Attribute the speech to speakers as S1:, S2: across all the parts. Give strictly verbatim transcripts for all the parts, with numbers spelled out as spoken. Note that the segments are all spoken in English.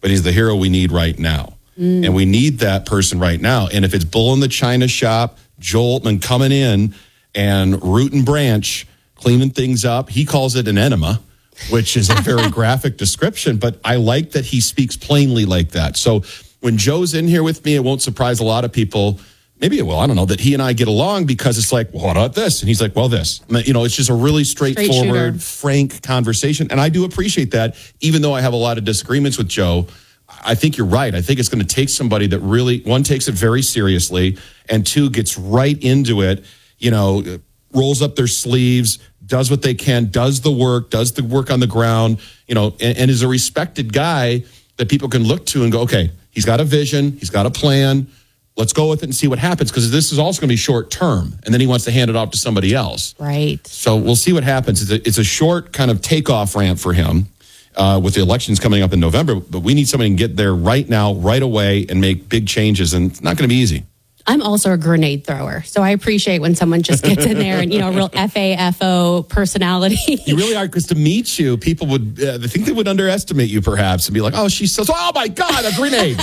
S1: but he's the hero we need right now. Mm. And we need that person right now. And if it's bull in the china shop, Joel Oltmann coming in and root and branch, cleaning things up, he calls it an enema, which is a very graphic description, but I like that he speaks plainly like that. So when Joe's in here with me, it won't surprise a lot of people. Maybe it will, I don't know, that he and I get along because it's like, well, what about this? And he's like, well, this. You know, it's just a really straightforward, frank conversation. And I do appreciate that, even though I have a lot of disagreements with Joe. I think you're right. I think it's going to take somebody that really, one, takes it very seriously, and two, gets right into it, you know, rolls up their sleeves, does what they can, does the work, does the work on the ground, you know, and, and is a respected guy that people can look to and go, okay, he's got a vision, he's got a plan. Let's go with it and see what happens, because this is also going to be short term, and then he wants to hand it off to somebody else.
S2: Right.
S1: So we'll see what happens. It's a, it's a short kind of takeoff ramp for him uh, with the elections coming up in November, but we need somebody to get there right now, right away, and make big changes, and it's not going to be easy.
S2: I'm also a grenade thrower, so I appreciate when someone just gets in there and, you know, a real F A F O personality.
S1: You really are, because to meet you, people would, uh, I think they would underestimate you perhaps and be like, oh, she's so, oh my God, a grenade.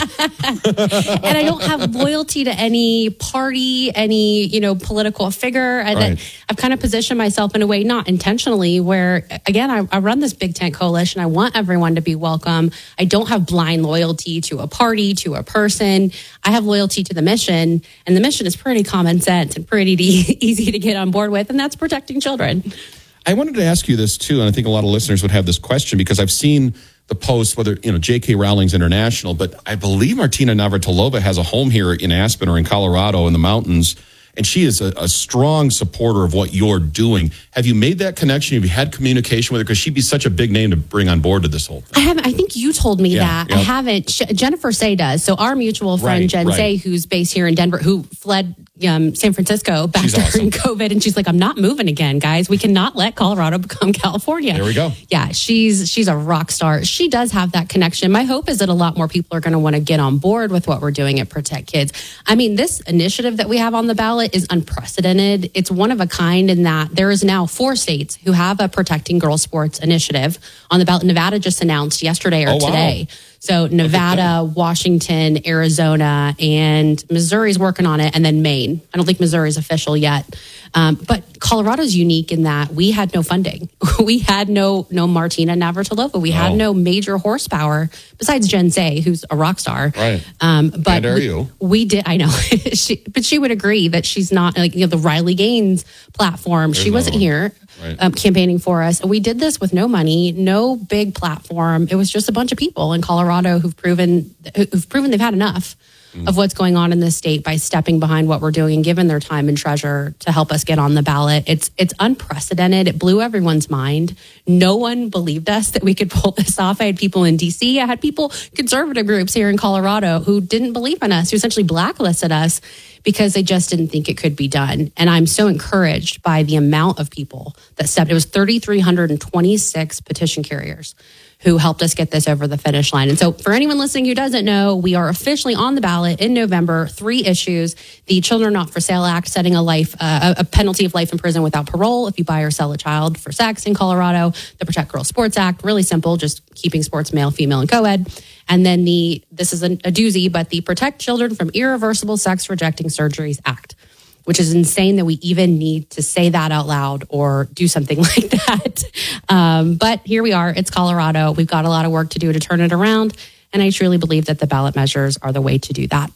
S2: And I don't have loyalty to any party, any, you know, political figure. And
S1: Right.
S2: I've kind of positioned myself in a way, not intentionally, where, again, I, I run this big tent coalition. I want everyone to be welcome. I don't have blind loyalty to a party, to a person. I have loyalty to the mission. And the mission is pretty common sense and pretty easy to get on board with, and that's protecting children.
S1: I wanted to ask you this too, and I think a lot of listeners would have this question, because I've seen the post, whether, you know, J K. Rowling's international, but I believe Martina Navratilova has a home here in Aspen or in Colorado in the mountains, and she is a, a strong supporter of what you're doing. Have you made that connection? Have you had communication with her? Because she'd be such a big name to bring on board to this whole thing.
S2: I haven't. I think you told me
S1: Yeah,
S2: that.
S1: yep.
S2: I haven't. Jennifer Say does. So our mutual friend,
S1: Right,
S2: Jen
S1: right.
S2: Say, who's based here in Denver, who fled um, San Francisco back
S1: She's
S2: during
S1: awesome.
S2: COVID. And she's like, I'm not moving again, guys. We cannot let Colorado become California.
S1: There we go.
S2: Yeah, she's she's a rock star. She does have that connection. My hope is that a lot more people are going to want to get on board with what we're doing at Protect Kids. I mean, this initiative that we have on the ballot is unprecedented. It's one of a kind in that there is now four states who have a Protecting Girls Sports initiative on the ballot. Nevada just announced yesterday or
S1: Oh, wow.
S2: today. So Nevada, Washington, Arizona, and Missouri's working on it, and then Maine. I don't think Missouri's official yet. Um, but Colorado's unique in that we had no funding. We had no no Martina Navratilova. We had
S1: No.
S2: no major horsepower besides Jen Say, who's a rock star.
S1: Right.
S2: Um, but
S1: And are
S2: we,
S1: you?
S2: we did. I know, she, but she would agree that she's not like, you know, the Riley Gaines platform. she
S1: There's
S2: wasn't
S1: no-
S2: here.
S1: Right.
S2: Um, campaigning for us. And we did this with no money, no big platform. It was just a bunch of people in Colorado who've proven who've proven they've had enough mm. of what's going on in this state by stepping behind what we're doing and giving their time and treasure to help us get on the ballot. It's it's unprecedented. It blew everyone's mind. No one believed us that we could pull this off. I had people in D C. I had people, conservative groups here in Colorado, who didn't believe in us, who essentially blacklisted us because they just didn't think it could be done. And I'm so encouraged by the amount of people that stepped. It was three thousand three hundred twenty-six petition carriers who helped us get this over the finish line. And so for anyone listening who doesn't know, we are officially on the ballot in November. Three issues: the Children Not for Sale Act, setting a life uh, a penalty of life in prison without parole if you buy or sell a child for sex in Colorado; the Protect Girls Sports Act, really simple, just keeping sports male, female, and co-ed. And then the, this is a, a doozy, but the Protect Children from Irreversible Sex Rejecting Surgeries Act, which is insane that we even need to say that out loud or do something like that. Um, but here we are. It's Colorado. We've got a lot of work to do to turn it around. And I truly believe that the ballot measures are the way to do that.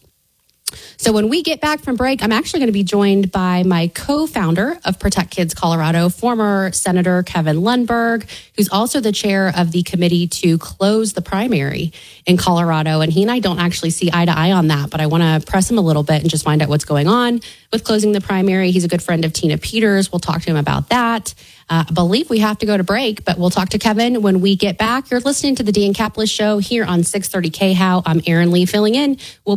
S2: So when we get back from break, I'm actually going to be joined by my co-founder of Protect Kids Colorado, former Senator Kevin Lundberg, who's also the chair of the committee to close the primary in Colorado. And he and I don't actually see eye to eye on that, but I want to press him a little bit and just find out what's going on with closing the primary. He's a good friend of Tina Peters. We'll talk to him about that. Uh, I believe we have to go to break, but we'll talk to Kevin when we get back. You're listening to the Dan Caplis Show here on six thirty K H O W. I'm Erin Lee filling in. We'll be right back.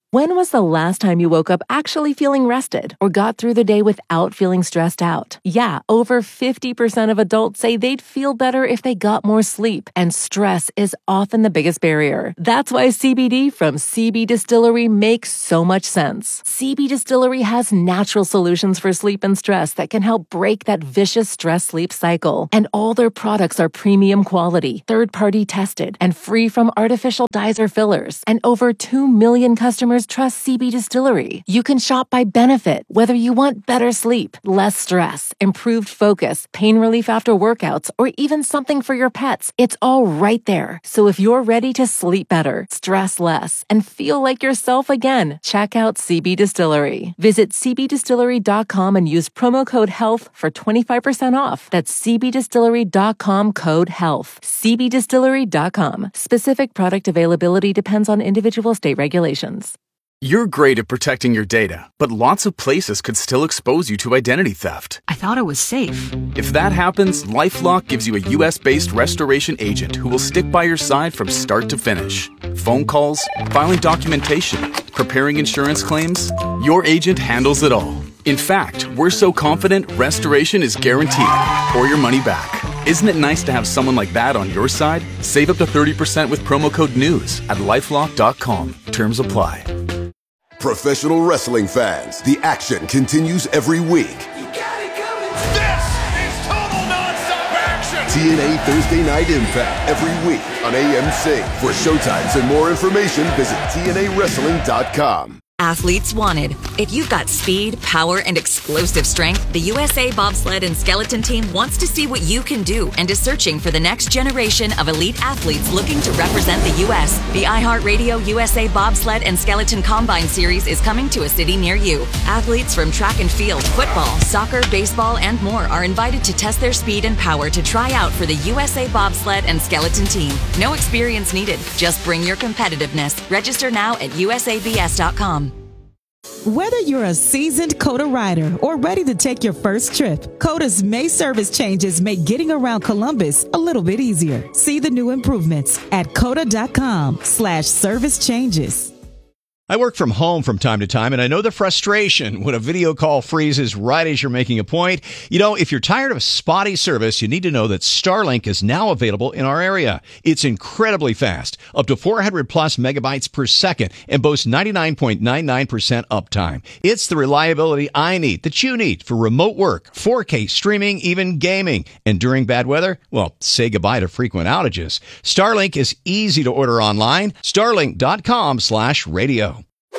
S3: When was the last time you woke up actually feeling rested or got through the day without feeling stressed out? Yeah, over fifty percent of adults say they'd feel better if they got more sleep, and stress is often the biggest barrier. That's why C B D from C B Distillery makes so much sense. C B Distillery has natural solutions for sleep and stress that can help break that vicious stress-sleep cycle. And all their products are premium quality, third-party tested, and free from artificial dyes or fillers. And over two million customers trust C B Distillery. You can shop by benefit, whether you want better sleep, less stress, improved focus, pain relief after workouts, or even something for your pets. It's all right there. So if you're ready to sleep better, stress less, and feel like yourself again, check out C B Distillery. Visit c b distillery dot com and use promo code HEALTH for twenty-five percent off. That's c b distillery dot com code HEALTH. c b distillery dot com. Specific product availability depends on individual state regulations.
S4: You're great at protecting your data, but lots of places could still expose you to identity theft.
S5: I thought it was safe.
S4: If that happens, LifeLock gives you a U S-based restoration agent who will stick by your side from start to finish. Phone calls, filing documentation, preparing insurance claims, your agent handles it all. In fact, we're so confident restoration is guaranteed or your money back. Isn't it nice to have someone like that on your side? Save up to thirty percent with promo code NEWS at lifelock dot com. Terms apply.
S6: Professional wrestling fans, the action continues every week.
S7: You got it coming. This is total nonstop action.
S6: T N A Thursday Night Impact every week on A M C. For showtimes and more information, visit T N A wrestling dot com.
S8: Athletes wanted. If you've got speed, power, and explosive strength, the U S A Bobsled and Skeleton Team wants to see what you can do and is searching for the next generation of elite athletes looking to represent the U S. The iHeartRadio U S A Bobsled and Skeleton Combine Series is coming to a city near you. Athletes from track and field, football, soccer, baseball, and more are invited to test their speed and power to try out for the U S A Bobsled and Skeleton Team. No experience needed. Just bring your competitiveness. Register now at U S A B S dot com.
S9: Whether you're a seasoned COTA rider or ready to take your first trip, COTA's May service changes make getting around Columbus a little bit easier. See the new improvements at cota.com slash service changes.
S10: I work from home from time to time, and I know the frustration when a video call freezes right as you're making a point. You know, if you're tired of spotty service, you need to know that Starlink is now available in our area. It's incredibly fast, up to four hundred plus megabytes per second, and boasts ninety-nine point nine nine percent uptime. It's the reliability I need, that you need, for remote work, four K streaming, even gaming. And during bad weather, well, say goodbye to frequent outages. Starlink is easy to order online. Starlink.com slash radio.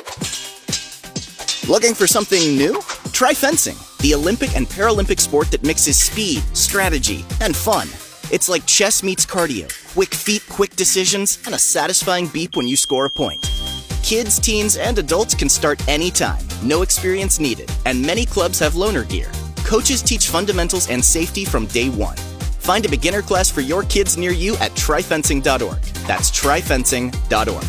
S11: Looking for something new? Try fencing, the Olympic and Paralympic sport that mixes speed, strategy, and fun. It's like chess meets cardio, quick feet, quick decisions, and a satisfying beep when you score a point. Kids, teens, and adults can start anytime, no experience needed, and many clubs have loaner gear. Coaches teach fundamentals and safety from day one. Find a beginner class for your kids near you at try fencing dot org. That's try fencing dot org.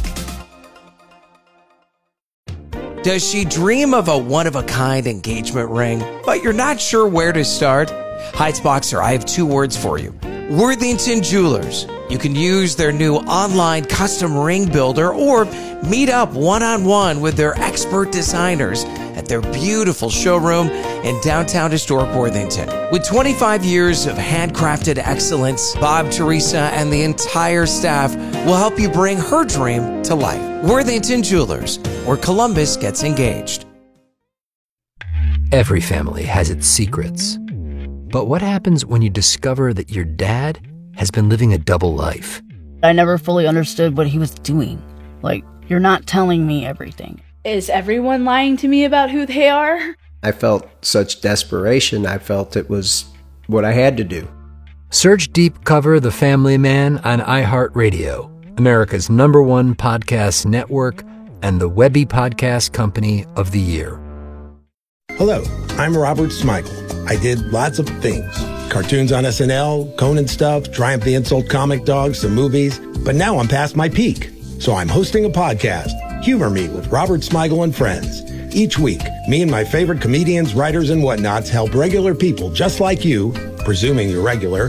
S12: Does she dream of a one-of-a-kind engagement ring, but you're not sure where to start? Heights Boxer, I have two words for you. Worthington Jewelers. You can use their new online custom ring builder or meet up one-on-one with their expert designers at their beautiful showroom in downtown historic Worthington. With twenty-five years of handcrafted excellence, Bob, Teresa, and the entire staff will help you bring her dream to life. Worthington Jewelers, where Columbus gets engaged.
S13: Every family has its secrets. But what happens when you discover that your dad has been living a double life?
S14: I never fully understood what he was doing. Like, you're not telling me everything.
S15: Is everyone lying to me about who they are?
S16: I felt such desperation. I felt it was what I had to do.
S13: Search Deep Cover The Family Man on iHeartRadio, America's number one podcast network and the Webby Podcast Company of the Year.
S17: Hello, I'm Robert Smigel. I did lots of things. Cartoons on S N L, Conan stuff, Triumph the Insult comic dogs, some movies. But now I'm past my peak. So I'm hosting a podcast, Humor Me with Robert Smigel and Friends. Each week, me and my favorite comedians, writers, and whatnots help regular people just like you, presuming you're regular,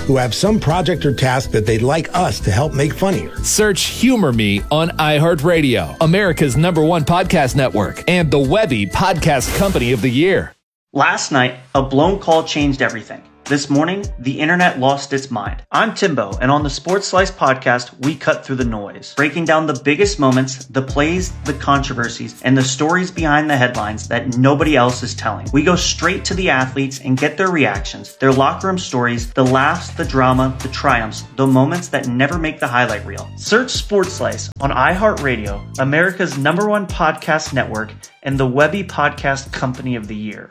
S17: who have some project or task that they'd like us to help make funnier.
S5: Search Humor Me on iHeartRadio, America's number one podcast network, and the Webby Podcast Company of the Year.
S18: Last night, a blown call changed everything. This morning, the internet lost its mind. I'm Timbo, and on the Sports Slice podcast, we cut through the noise, breaking down the biggest moments, the plays, the controversies, and the stories behind the headlines that nobody else is telling. We go straight to the athletes and get their reactions, their locker room stories, the laughs, the drama, the triumphs, the moments that never make the highlight reel. Search Sports Slice on iHeartRadio, America's number one podcast network, and the Webby Podcast Company of the Year.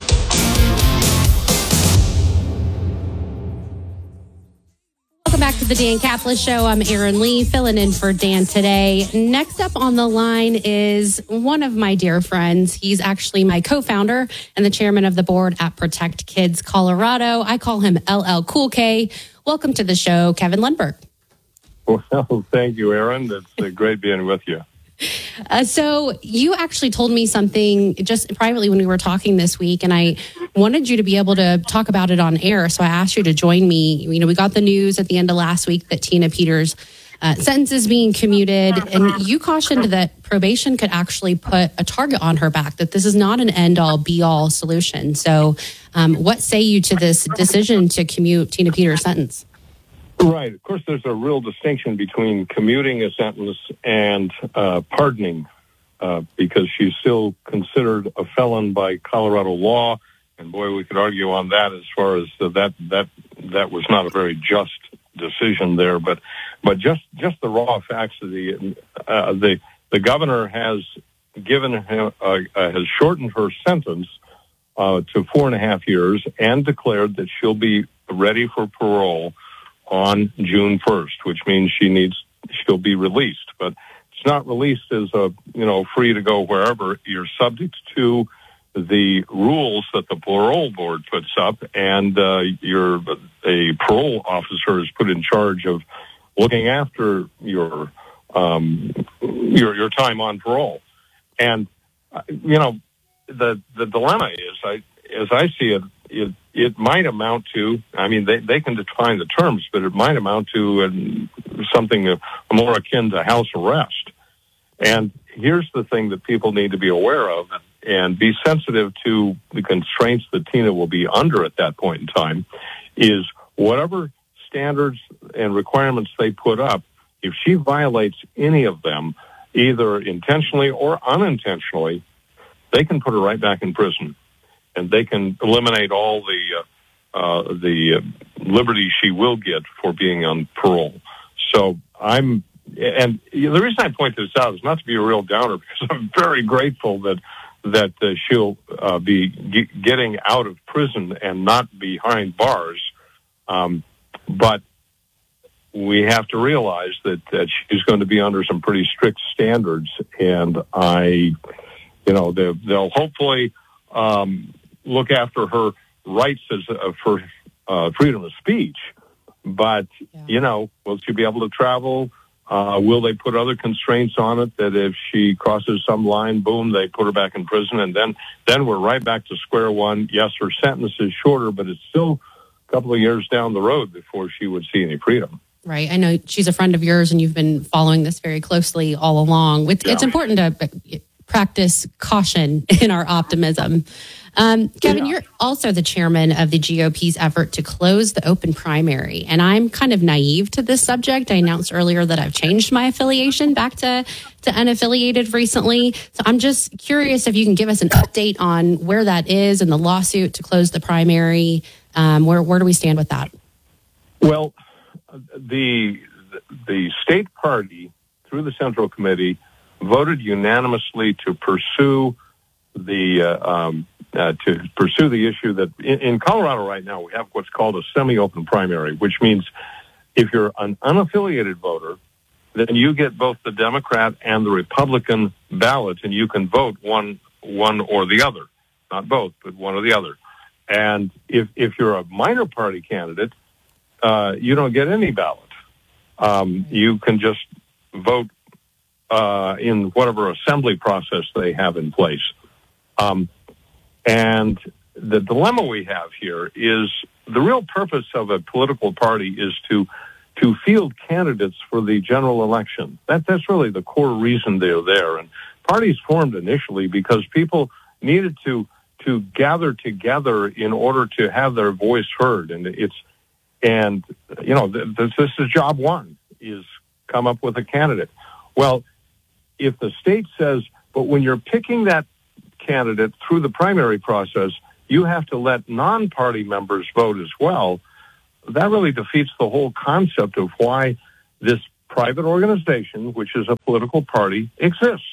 S2: Welcome back to the Dan Kaplan Show. I'm Erin Lee, filling in for Dan today. Next up on the line is one of my dear friends. He's actually my co-founder and the chairman of the board at Protect Kids Colorado. I call him L L Cool K. Welcome to the show, Kevin Lundberg.
S19: Well, thank you, Erin. It's uh, great being with you.
S2: Uh, so you actually told me something just privately when we were talking this week, and I wanted you to be able to talk about it on air. So I asked you to join me. You know, we got the news at the end of last week that Tina Peters' uh, sentence is being commuted, and you cautioned that probation could actually put a target on her back, that this is not an end-all, be-all solution. So um, what say you to this decision to commute Tina Peters' sentence?
S19: Right. Of course, there's a real distinction between commuting a sentence and uh, pardoning, uh, because she's still considered a felon by Colorado law. And boy, we could argue on that as far as uh, that that that was not a very just decision there. But but just just the raw facts of the uh, the the governor has given him, uh, uh, has shortened her sentence uh, to four and a half years and declared that she'll be ready for parole on June first, which means she needs, she'll be released. But it's not released as a, you know, free to go wherever. You're subject to the rules that the parole board puts up, and uh, you're, a parole officer is put in charge of looking after your, um, your, your time on parole. And, uh, you know, the, the dilemma is, I, as I see it, it, it might amount to, I mean, they, they can define the terms, but it might amount to uh, something uh, more akin to house arrest. And here's the thing that people need to be aware of and be sensitive to the constraints that Tina will be under at that point in time, is whatever standards and requirements they put up, if she violates any of them, either intentionally or unintentionally, they can put her right back in prison. And they can eliminate all the uh, uh, the uh, liberty she will get for being on parole. So I'm, and the reason I point this out is not to be a real downer, because I'm very grateful that that uh, she'll uh, be g- getting out of prison and not behind bars. Um, but we have to realize that, that she's going to be under some pretty strict standards, and I, you know, they'll, they'll hopefully um, look after her rights as uh, for uh, freedom of speech. But, yeah. you know, will she be able to travel? Uh, will they put other constraints on it that if she crosses some line, boom, they put her back in prison? And then, then we're right back to square one. Yes, her sentence is shorter, but it's still a couple of years down the road before she would see any freedom.
S2: Right. I know she's a friend of yours, and you've been following this very closely all along. It's, yeah. it's important to practice caution in our optimism. Um, Kevin, yeah. you're also the chairman of the G O P's effort to close the open primary. And I'm kind of naive to this subject. I announced earlier that I've changed my affiliation back to, to unaffiliated recently. So I'm just curious if you can give us an update on where that is in the lawsuit to close the primary. Um, where, where do we stand with that?
S19: Well, the the state party, through the Central Committee, voted unanimously to pursue the uh, um, uh, to pursue the issue that in, in Colorado right now we have what's called a semi-open primary, which means if you're an unaffiliated voter, then you get both the Democrat and the Republican ballot, and you can vote one one or the other, not both, but one or the other. And if if you're a minor party candidate, uh, you don't get any ballot. Um, you can just vote uh, in whatever assembly process they have in place. Um, and the dilemma we have here is the real purpose of a political party is to to field candidates for the general election. That that's really the core reason they're there. And parties formed initially because people needed to to gather together in order to have their voice heard. And it's and you know th- this, this is job one, is come up with a candidate. Well, if the state says, but when you're picking that candidate through the primary process, you have to let non-party members vote as well, that really defeats the whole concept of why this private organization, which is a political party, exists.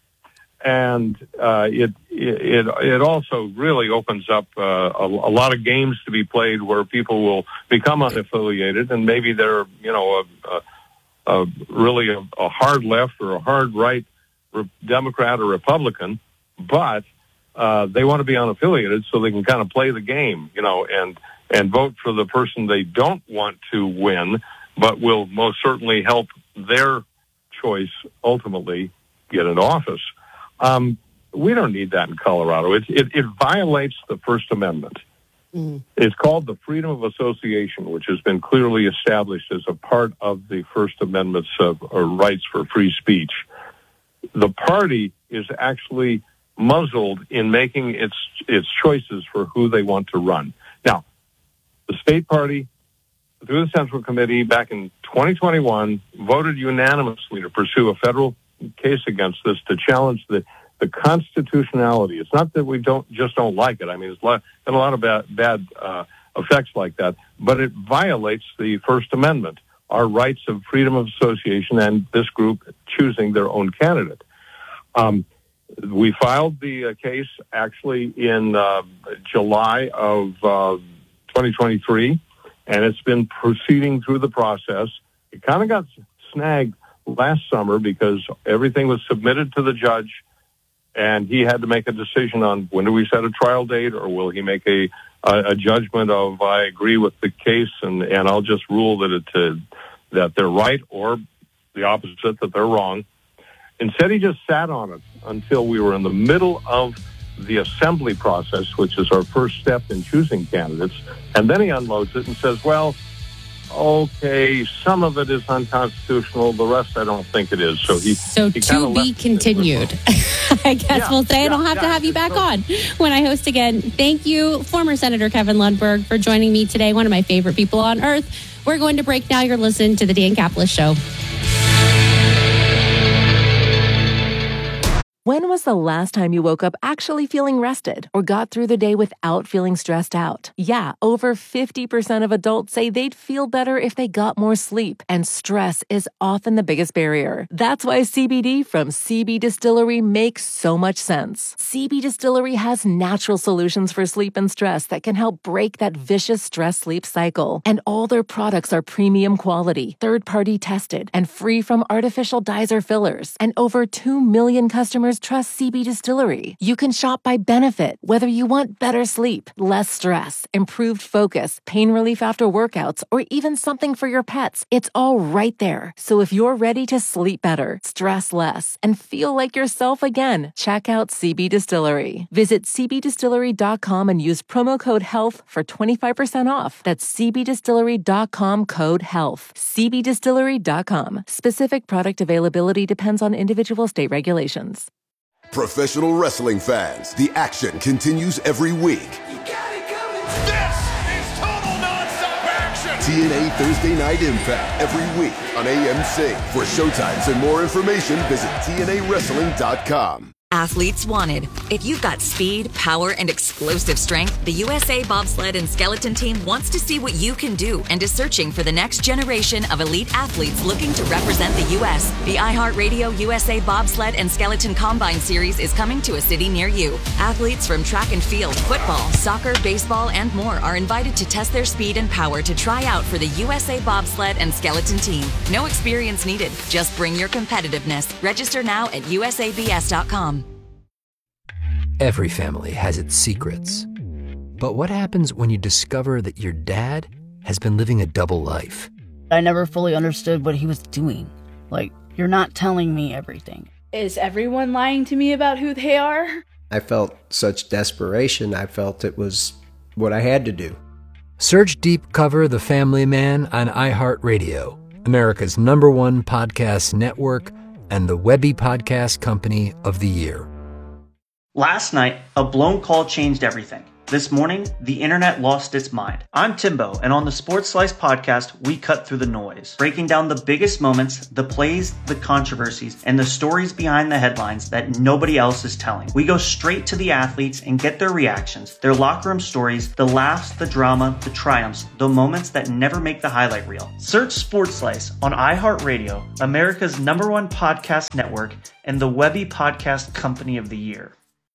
S19: And uh, it, it it also really opens up uh, a, a lot of games to be played where people will become unaffiliated, and maybe they're, you know, a, a, a really a, a hard left or a hard right Democrat or Republican, but uh, they want to be unaffiliated so they can kind of play the game, you know, and and vote for the person they don't want to win, but will most certainly help their choice ultimately get into office. Um, we don't need that in Colorado. It, it, it violates the First Amendment. Mm-hmm. It's called the freedom of association, which has been clearly established as a part of the First Amendment's uh, rights for free speech. The party is actually muzzled in making its its choices for who they want to run. Now, the state party, through the Central Committee back in twenty twenty-one, voted unanimously to pursue a federal case against this to challenge the, the constitutionality. It's not that we don't just don't like it. I mean, it's been a lot of bad, bad uh, effects like that, but it violates the First Amendment, our rights of freedom of association, and this group choosing their own candidate. Um, we filed the uh, case actually in uh, July of uh, twenty twenty-three, and it's been proceeding through the process. It kind of got snagged last summer because everything was submitted to the judge, and he had to make a decision on when do we set a trial date, or will he make a a, a judgment of I agree with the case and, and I'll just rule that it uh, that they're right, or the opposite, that they're wrong. Instead, he just sat on it until we were in the middle of the assembly process, which is our first step in choosing candidates, and then he unloads it and says, well, okay, some of it is unconstitutional. The rest, I don't think it is. So he
S2: so
S19: he
S2: to be continued. I guess
S19: yeah,
S2: we'll say.
S19: yeah,
S2: I don't have
S19: yeah,
S2: to have you back so- on when I host again. Thank you, former Senator Kevin Lundberg, for joining me today. One of my favorite people on earth. We're going to break now. You're listening to the Dan Caplis Show.
S3: When was the last time you woke up actually feeling rested or got through the day without feeling stressed out? Yeah, over fifty percent of adults say they'd feel better if they got more sleep, and stress is often the biggest barrier. That's why C B D from C B Distillery makes so much sense. C B Distillery has natural solutions for sleep and stress that can help break that vicious stress-sleep cycle. And all their products are premium quality, third-party tested, and free from artificial dyes or fillers. And over two million customers trust C B Distillery. You can shop by benefit, whether you want better sleep, less stress, improved focus, pain relief after workouts, or even something for your pets. It's all right there. So if you're ready to sleep better, stress less, and feel like yourself again, check out C B Distillery. Visit c b distillery dot com and use promo code HEALTH for twenty-five percent off. That's c b distillery dot com code HEALTH. c b distillery dot com. Specific product availability depends on individual state regulations.
S6: Professional wrestling fans, the action continues every week.
S7: This is total nonstop action.
S6: T N A Thursday Night Impact every week on A M C. For showtimes and more information, visit T N A wrestling dot com.
S8: Athletes wanted. If you've got speed, power, and explosive strength, the U S A Bobsled and Skeleton Team wants to see what you can do and is searching for the next generation of elite athletes looking to represent the U S. The iHeartRadio U S A Bobsled and Skeleton Combine Series is coming to a city near you. Athletes from track and field, football, soccer, baseball, and more are invited to test their speed and power to try out for the U S A Bobsled and Skeleton Team. No experience needed. Just bring your competitiveness. Register now at U S A B S dot com.
S13: Every family has its secrets. But what happens when you discover that your dad has been living a double life?
S14: I never fully understood what he was doing. Like, you're not telling me everything.
S15: Is everyone lying to me about who they are?
S16: I felt such desperation. I felt it was what I had to do.
S13: Search Deep Cover The Family Man on iHeartRadio, America's number one podcast network and the Webby Podcast Company of the Year.
S18: Last night, a blown call changed everything. This morning, the internet lost its mind. I'm Timbo, and on the Sports Slice podcast, we cut through the noise, breaking down the biggest moments, the plays, the controversies, and the stories behind the headlines that nobody else is telling. We go straight to the athletes and get their reactions, their locker room stories, the laughs, the drama, the triumphs, the moments that never make the highlight reel. Search Sports Slice on iHeartRadio, America's number one podcast network, and the Webby Podcast Company of the Year.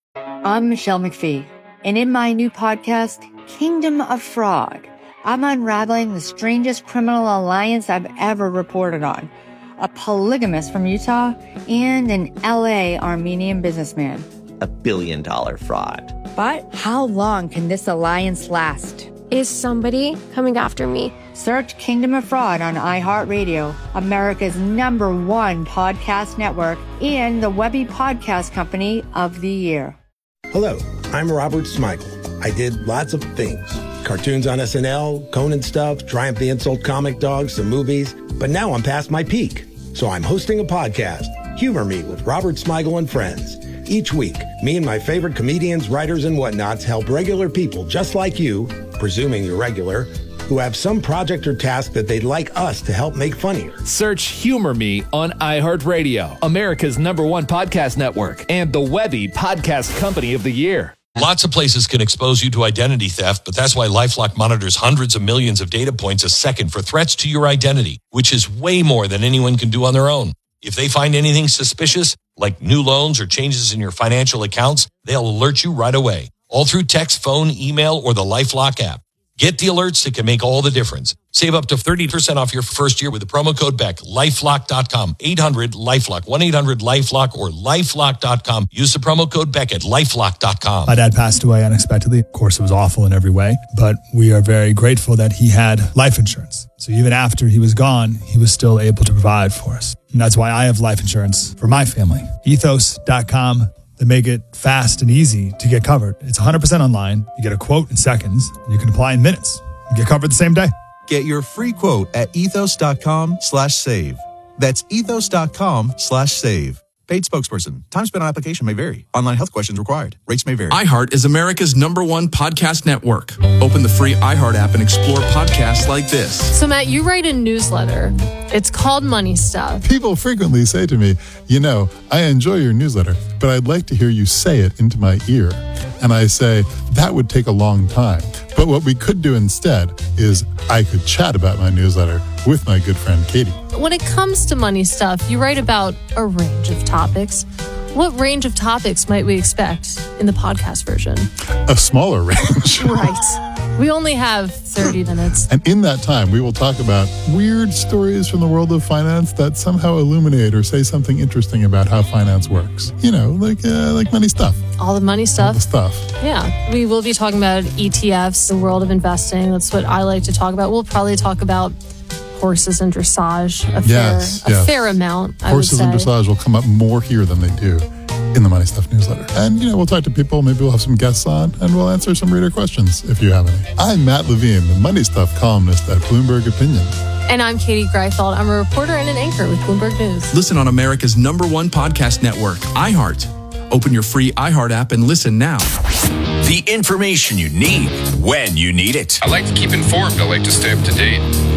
S20: I'm Michelle McPhee. And in my new podcast, Kingdom of Fraud, I'm unraveling the strangest criminal alliance I've ever reported on. A polygamist from Utah and an L A Armenian businessman.
S21: A billion dollar fraud.
S20: But how long can this alliance last?
S22: Is somebody coming after me?
S20: Search Kingdom of Fraud on iHeartRadio, America's number one podcast network, and the Webby Podcast Company of the Year.
S17: Hello, I'm Robert Smigel. I did lots of things. Cartoons on S N L, Conan stuff, Triumph the Insult comic dogs, some movies. But now I'm past my peak. So I'm hosting a podcast, Humor Me with Robert Smigel and Friends. Each week, me and my favorite comedians, writers, and whatnots help regular people just like you, presuming you're regular, who have some project or task that they'd like us to help make funnier.
S5: Search Humor Me on iHeartRadio, America's number one podcast network, and the Webby Podcast Company of the Year.
S23: Lots of places can expose you to identity theft, but that's why LifeLock monitors hundreds of millions of data points a second for threats to your identity, which is way more than anyone can do on their own. If they find anything suspicious, like new loans or changes in your financial accounts, they'll alert you right away, all through text, phone, email, or the LifeLock app. Get the alerts that can make all the difference. Save up to thirty percent off your first year with the promo code Beck. LifeLock dot com. eight hundred LifeLock. one eight hundred LifeLock or LifeLock dot com. Use the promo code Beck at LifeLock dot com.
S24: My dad passed away unexpectedly. Of course, it was awful in every way, but we are very grateful that he had life insurance. So even after he was gone, he was still able to provide for us. And that's why I have life insurance for my family. ethos dot com. They make it fast and easy to get covered. It's one hundred percent online. You get a quote in seconds, and you can apply in minutes. You get covered the same day.
S25: Get your free quote at ethos dot com slash save. That's ethos dot com slash save. Paid spokesperson. Time spent on application may vary. Online health questions required. Rates may vary.
S26: iHeart is America's number one podcast network. Open the free iHeart app and explore podcasts like this.
S27: So, Matt, you write a newsletter. It's called Money Stuff.
S28: People frequently say to me, you know, I enjoy your newsletter, but I'd like to hear you say it into my ear. And I say, that would take a long time. But what we could do instead is I could chat about my newsletter with my good friend Katie.
S27: When it comes to money stuff, you write about a range of topics. What range of topics might we expect in the podcast version?
S28: A smaller range.
S27: Right. We only have thirty minutes.
S28: And in that time, we will talk about weird stories from the world of finance that somehow illuminate or say something interesting about how finance works. You know, like uh, like money stuff.
S27: All the money stuff.
S28: All the stuff.
S27: Yeah. We will be talking about E T Fs, the world of investing. That's what I like to talk about. We'll probably talk about horses and dressage a
S28: yes,
S27: fair,
S28: yes.
S27: a fair amount, I
S28: Horses
S27: would
S28: and
S27: say.
S28: dressage will come up more here than they do in the Money Stuff newsletter. And, you know, we'll talk to people. Maybe we'll have some guests on, and we'll answer some reader questions if you have any. I'm Matt Levine, the Money Stuff columnist at Bloomberg Opinion.
S27: And I'm Katie Greifeld. I'm a reporter and an anchor with Bloomberg News.
S26: Listen on America's number one podcast network, iHeart. Open your free iHeart app and listen now.
S29: The information you need when you need it.
S30: I like to keep informed. I like to stay up to date.